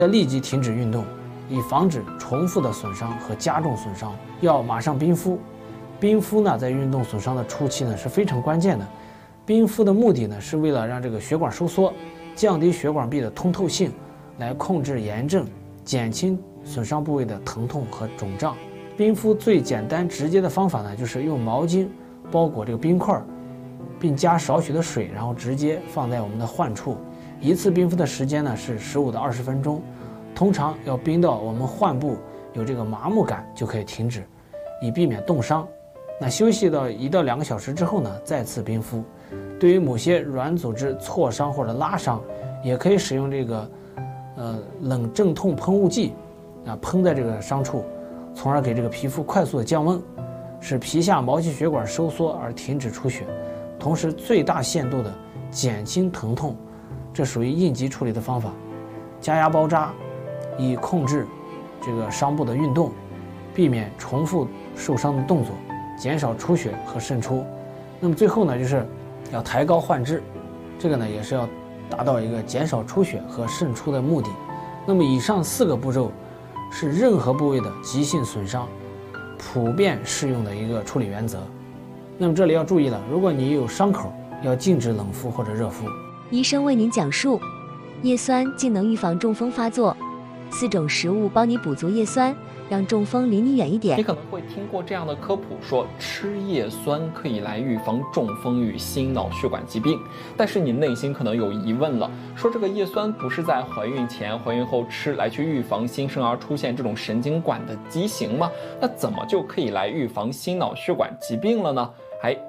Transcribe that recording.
要立即停止运动，以防止重复的损伤和加重损伤。要马上冰敷。冰敷呢，在运动损伤的初期呢是非常关键的。冰敷的目的呢，是为了让这个血管收缩，降低血管壁的通透性，来控制炎症，减轻损伤部位的疼痛和肿胀。冰敷最简单直接的方法呢，就是用毛巾包裹这个冰块，并加少许的水，然后直接放在我们的患处。一次冰敷的时间呢是15到20分钟，通常要冰到我们患部有这个麻木感就可以停止，以避免冻伤。那休息到1到2个小时之后呢，再次冰敷。对于某些软组织挫伤或者拉伤，也可以使用这个冷镇痛喷雾剂喷在这个伤处，从而给这个皮肤快速的降温，使皮下毛细血管收缩而停止出血，同时最大限度的减轻疼痛。这属于应急处理的方法。加压包扎，以控制这个伤部的运动，避免重复受伤的动作，减少出血和渗出。那么最后呢，就是要抬高患肢，这个呢也是要达到一个减少出血和渗出的目的。那么以上4个步骤是任何部位的急性损伤普遍适用的一个处理原则。那么这里要注意了，如果你有伤口，要禁止冷敷或者热敷。 医生为您讲述叶酸竟能预防中风发作，4种食物帮你补足叶酸，让中风离你远一点。 你可能会听过这样的科普，说吃叶酸可以来预防中风与心脑血管疾病。但是你内心可能有疑问了，说这个叶酸不是在怀孕前、怀孕后吃来去预防新生儿出现这种神经管的畸形吗？那怎么就可以来预防心脑血管疾病了呢？